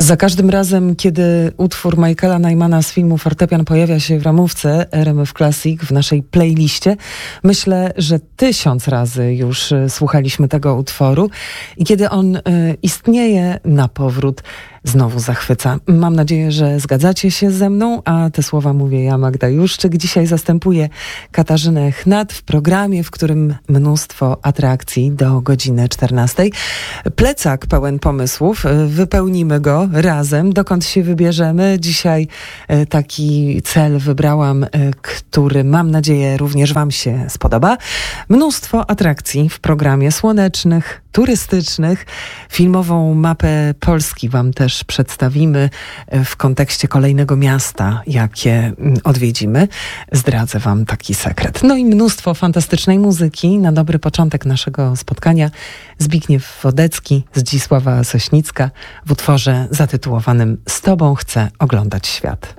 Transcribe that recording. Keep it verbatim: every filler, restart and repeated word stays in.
Za każdym razem, kiedy utwór Michaela Nymana z filmu Fortepian pojawia się w ramówce R M F Classic w naszej playliście, myślę, że tysiąc razy już słuchaliśmy tego utworu i kiedy on y, istnieje, na powrót znowu zachwyca. Mam nadzieję, że zgadzacie się ze mną, a te słowa mówię ja, Magda Juszczyk. Dzisiaj zastępuję Katarzynę Chnat w programie, w którym mnóstwo atrakcji do godziny czternastej. Plecak pełen pomysłów, wypełnimy go razem. Dokąd się wybierzemy? Dzisiaj taki cel wybrałam, który mam nadzieję również wam się spodoba. Mnóstwo atrakcji w programie słonecznych, turystycznych. Filmową mapę Polski wam też przedstawimy w kontekście kolejnego miasta, jakie odwiedzimy. Zdradzę wam taki sekret. No i mnóstwo fantastycznej muzyki. Na dobry początek naszego spotkania Zbigniew Wodecki, Zdzisława Sośnicka w utworze zatytułowanym Z tobą chcę oglądać świat.